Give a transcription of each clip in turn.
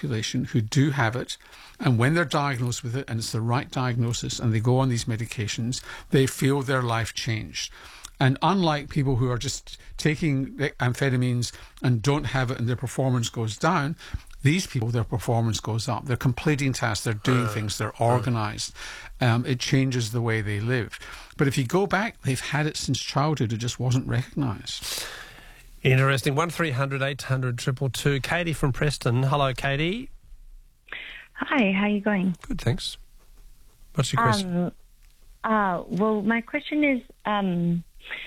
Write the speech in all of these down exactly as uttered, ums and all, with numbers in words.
population who do have it, and when they're diagnosed with it, and it's the right diagnosis, and they go on these medications, they feel their life changed. And unlike people who are just taking amphetamines and don't have it and their performance goes down, these people, their performance goes up. They're completing tasks, they're doing uh, things, they're organised. Um, it changes the way they live. But if you go back, they've had it since childhood, it just wasn't recognised. Interesting. one three hundred eight hundred two two two. Katie from Preston. Hello, Katie. Hi, how are you going? Good, thanks. What's your question? Um, uh, well, my question is, um,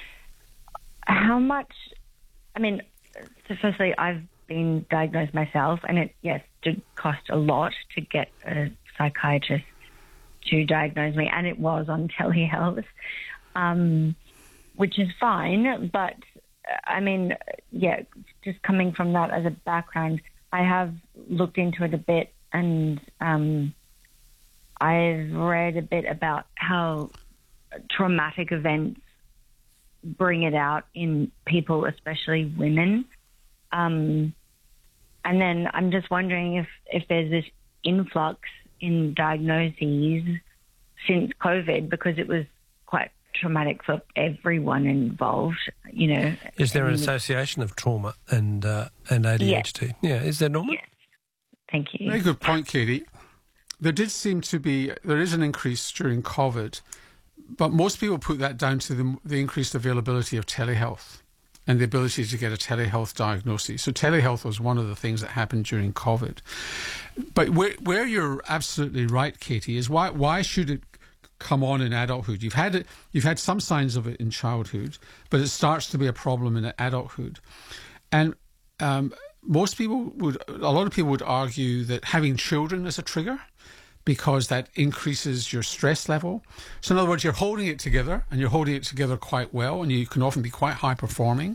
how much, I mean, so firstly, I've been diagnosed myself, and it, yes, did cost a lot to get a psychiatrist to diagnose me, and it was on telehealth, um, which is fine, but, I mean, yeah, just coming from that as a background, I have looked into it a bit, and um, I've read a bit about how traumatic events bring it out in people, especially women. Um, and then I'm just wondering if, if there's this influx in diagnoses since COVID, because it was quite traumatic for everyone involved, you know. Is there an association of trauma and uh, and A D H D? Yes. Yeah, is there, Norman? Yes. Thank you. Very good point, Katie. There did seem to be, there is an increase during COVID, but most people put that down to the, the increased availability of telehealth and the ability to get a telehealth diagnosis. So telehealth was one of the things that happened during COVID. But where, where you're absolutely right, Katie, is why why should it come on in adulthood? You've had it, you've had some signs of it in childhood, but it starts to be a problem in adulthood. And um, most people would, a lot of people would argue that having children is a trigger, because that increases your stress level. So in other words, you're holding it together, and you're holding it together quite well, and you can often be quite high performing.